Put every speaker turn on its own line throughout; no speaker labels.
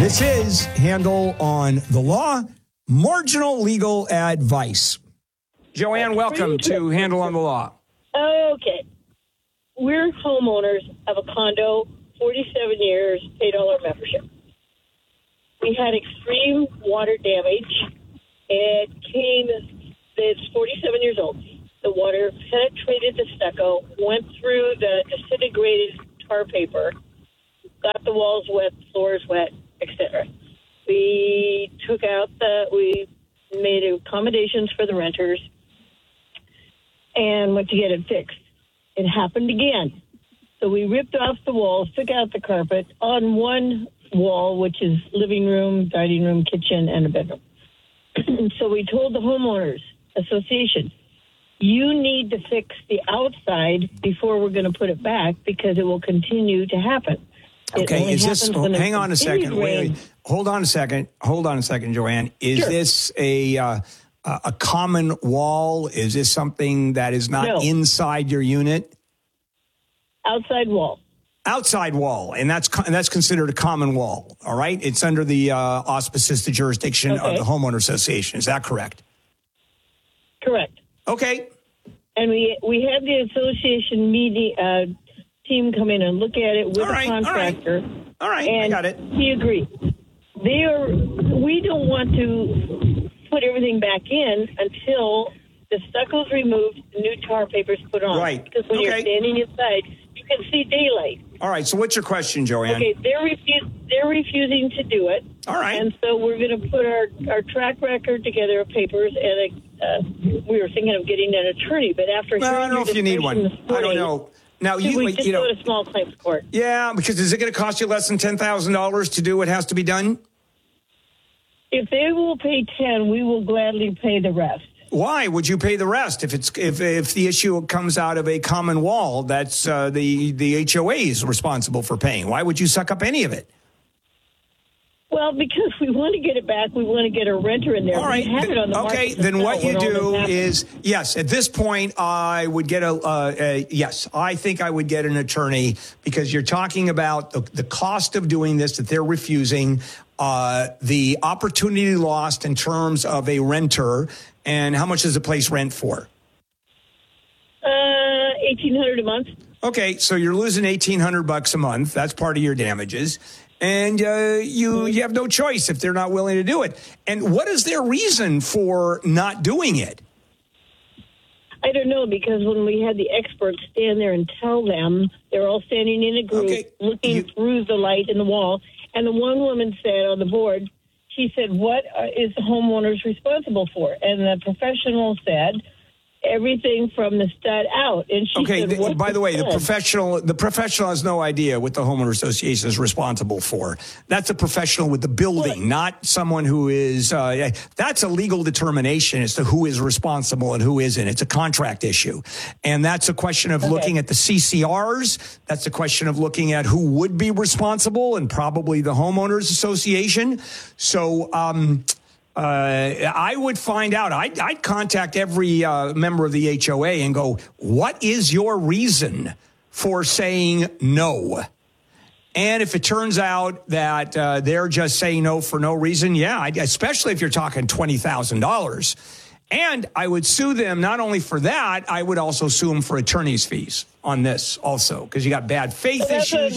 This is Handel on the Law, marginal legal advice. Joanne, welcome to Handel on the Law.
Okay. We're homeowners of a condo, 47 years, paid all our membership. We had extreme water damage. It's 47 years old. The water penetrated the stucco, went through the disintegrated tar paper, got the walls wet, floors wet, etc. We we made accommodations for the renters and went to get it fixed. It happened again. So we ripped off the walls, took out the carpet on one wall, which is living room, dining room, kitchen, and a bedroom. So we told the homeowners association, you need to fix the outside before we're going to put it back because it will continue to happen.
Okay, is this, hang on a second. Wait, hold on a second, Joanne. Is this a common wall? Is this something that is not inside your unit?
Outside wall.
Outside wall, and that's considered a common wall, all right? It's under the auspices, the jurisdiction of the homeowner association. Is that correct?
Correct.
Okay.
And we had the association meeting team come in and look at it with a contractor.
All right,
and
I got it.
He agreed. We don't want to put everything back in until the stucco's removed, new tar paper's put on.
Right.
Because when you're standing inside, you can see daylight.
All right, so what's your question, Joanne?
Okay, they're refusing to do it.
All right.
And so we're going to put our track record together of papers, and we were thinking of getting an attorney, but after
I don't know if you need one. I don't know. Now,
we just go to small claims court.
Yeah, because is it going to cost you less than $10,000 to do what has to be done?
If they will pay 10, we will gladly pay the rest.
Why would you pay the rest if the issue comes out of a common wall? That's the HOA is responsible for paying. Why would you suck up any of it?
Well, because we want to get it back. We want to get a renter in there.
All right.
We have it on the market.
Okay, then what you do is, yes, at this point, I would get I think I would get an attorney because you're talking about the cost of doing this, that they're refusing, the opportunity lost in terms of a renter, and how much does the place rent for?
$1,800 a month.
Okay, so you're losing $1,800 a month. That's part of your damages. And you have no choice if they're not willing to do it. And what is their reason for not doing it?
I don't know, because when we had the experts stand there and tell them, they're all standing in a group looking through the light in the wall. And the one woman said on the board, she said, what is the homeowners responsible for? And the professional said, everything from the stud out. And she said,
by the way, the professional has no idea what the homeowner association is responsible for. That's a professional with the building, not someone who is, that's a legal determination as to who is responsible and who isn't. It's a contract issue. And that's a question of looking at the CCRs. That's a question of looking at who would be responsible, and probably the homeowners association. So, I would find out. I'd contact every member of the HOA and go, what is your reason for saying no? And if it turns out that they're just saying no for no reason, especially if you're talking $20,000. And I would sue them not only for that, I would also sue them for attorney's fees on this also, because you got bad faith issues.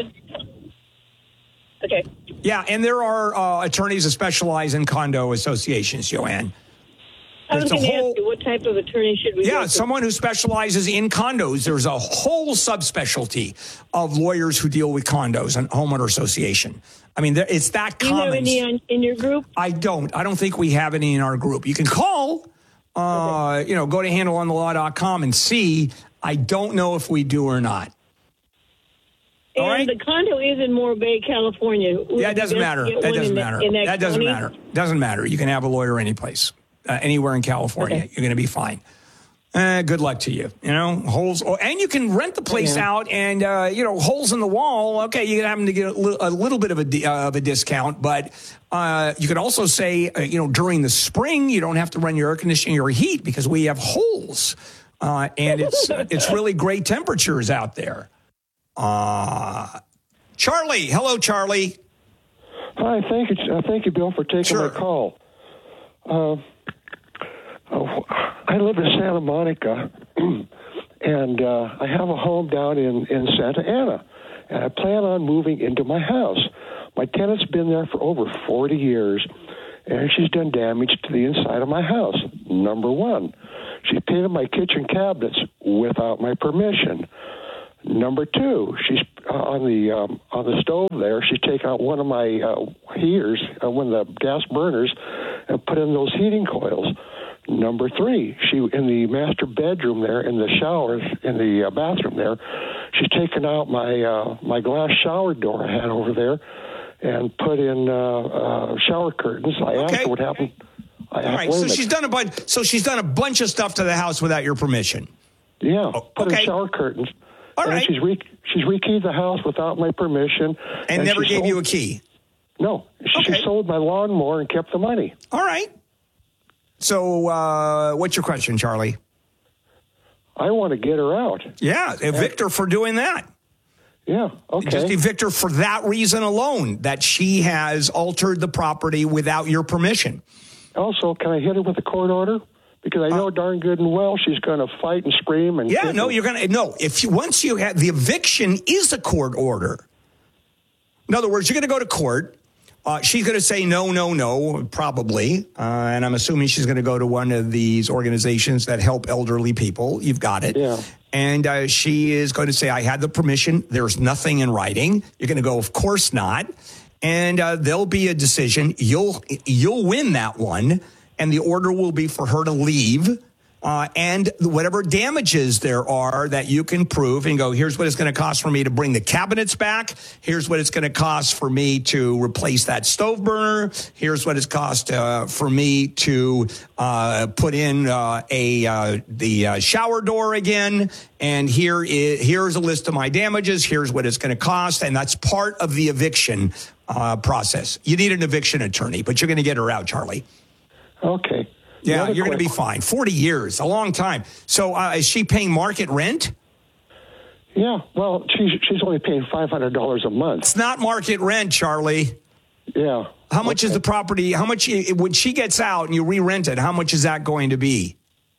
Okay.
Yeah, and there are attorneys that specialize in condo associations, Joanne.
I was going to ask you, what type of attorney should we go to?
Someone who specializes in condos. There's a whole subspecialty of lawyers who deal with condos and homeowner association. I mean, it's that common.
Do you have any in your group?
I don't think we have any in our group. You can call, go to handelonthelaw.com and see. I don't know if we do or not.
And the condo is in Morro Bay, California.
Yeah, it doesn't matter. That doesn't matter. You can have a lawyer any place, anywhere in California. Okay. You're going to be fine. Good luck to you. Holes, and you can rent the place out, and holes in the wall. Okay, you're having to get a little bit of a discount, but you could also say, during the spring, you don't have to run your air conditioning or heat because we have holes, and it's really great temperatures out there. Charlie. Hello, Charlie.
Hi, thank you, Bill, for taking my call. I live in Santa Monica, and I have a home down in Santa Ana, and I plan on moving into my house. My tenant's been there for over 40 years, and she's done damage to the inside of my house. Number one, she's painted my kitchen cabinets without my permission. Number two, she's on the stove there. She's taken out one of my heaters, one of the gas burners, and put in those heating coils. Number three, she in the master bedroom there, in the showers, in the bathroom there, she's taken out my glass shower door I had over there, and put in shower curtains. I asked her what happened.
All right, so she's done a bunch. So she's done a bunch of stuff to the house without your permission.
Yeah, put in shower curtains.
All right.
She's rekeyed the house without my permission.
And never gave you a key?
No. She sold my lawnmower and kept the money.
All right. So what's your question, Charlie?
I want to get her out.
Yeah, evict her for doing that.
Yeah, okay.
Just evict her for that reason alone, that she has altered the property without your permission.
Also, can I hit her with a court order? Because I know darn good and well she's going to fight and scream and
you're going to once you have the eviction is a court order. In other words, you're going to go to court. She's going to say no, probably, and I'm assuming she's going to go to one of these organizations that help elderly people. You've got it.
Yeah.
And she is going to say, I had the permission. There's nothing in writing. You're going to go, of course not. And there'll be a decision. You'll win that one. And the order will be for her to leave, and whatever damages there are that you can prove and go, here's what it's going to cost for me to bring the cabinets back. Here's what it's going to cost for me to replace that stove burner. Here's what it's cost for me to put in the shower door again. And here's a list of my damages. Here's what it's going to cost. And that's part of the eviction process. You need an eviction attorney, but you're going to get her out, Charlie.
Okay.
Yeah, you're going to be fine. 40 years, a long time. So is she paying market rent?
Yeah, well, she's only paying $500 a month.
It's not market rent, Charlie.
Yeah.
How much is the property? How much, when she gets out and you re-rent it, how much is that going to be?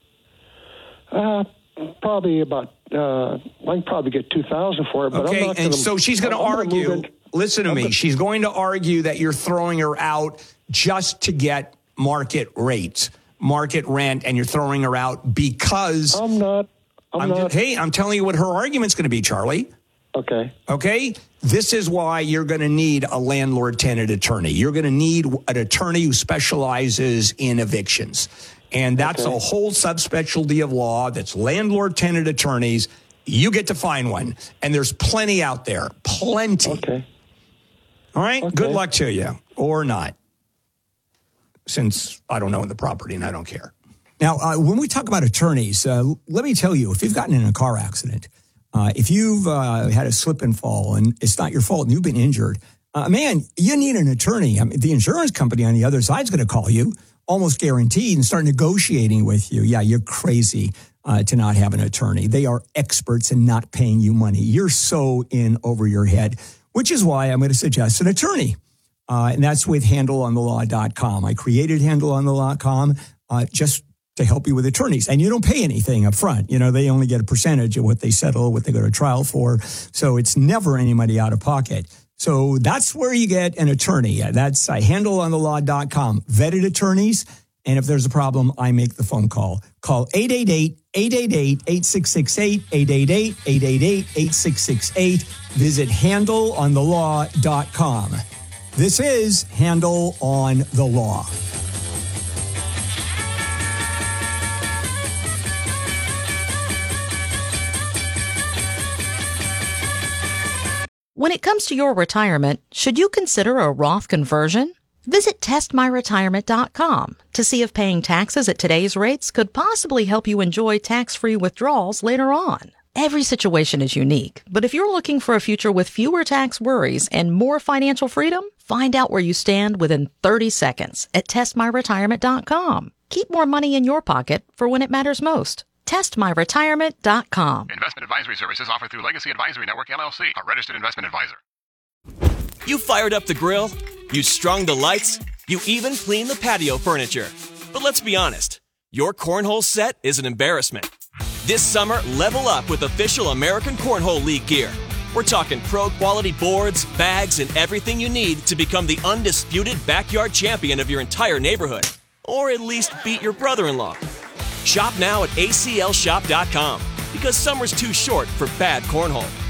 Probably about, I can probably get $2,000 for it. But
okay,
I'm not
and so she's going to argue, listen to me, she's going to argue that you're throwing her out just to get market rates, market rent, and you're throwing her out because...
I'm not.
Hey, I'm telling you what her argument's going to be, Charlie.
Okay.
This is why you're going to need a landlord-tenant attorney. You're going to need an attorney who specializes in evictions. And that's a whole subspecialty of law that's landlord-tenant attorneys. You get to find one. And there's plenty out there. Plenty.
Okay.
All right? Okay. Good luck to you. Or not. Since I don't own the property and I don't care. Now, when we talk about attorneys, let me tell you, if you've gotten in a car accident, if you've had a slip and fall and it's not your fault and you've been injured, man, you need an attorney. I mean, the insurance company on the other side is going to call you, almost guaranteed, and start negotiating with you. Yeah, you're crazy to not have an attorney. They are experts in not paying you money. You're so in over your head, which is why I'm going to suggest an attorney. And that's with handleonthelaw.com. I created handleonthelaw.com just to help you with attorneys. And you don't pay anything up front. You know, they only get a percentage of what they settle, what they go to trial for. So it's never any money out of pocket. So that's where you get an attorney. That's handleonthelaw.com. Vetted attorneys. And if there's a problem, I make the phone call. Call 888-888-8668, 888-888-8668. Visit handleonthelaw.com. This is Handle on the Law.
When it comes to your retirement, should you consider a Roth conversion? Visit testmyretirement.com to see if paying taxes at today's rates could possibly help you enjoy tax-free withdrawals later on. Every situation is unique, but if you're looking for a future with fewer tax worries and more financial freedom, find out where you stand within 30 seconds at testmyretirement.com. Keep more money in your pocket for when it matters most. testmyretirement.com.
Investment advisory services offered through Legacy Advisory Network, LLC, a registered investment advisor. You fired up the grill, you strung the lights, you even cleaned the patio furniture. But let's be honest, your cornhole set is an embarrassment. This summer, level up with official American Cornhole League gear. We're talking pro-quality boards, bags, and everything you need to become the undisputed backyard champion of your entire neighborhood. Or at least beat your brother-in-law. Shop now at aclshop.com because summer's too short for bad cornhole.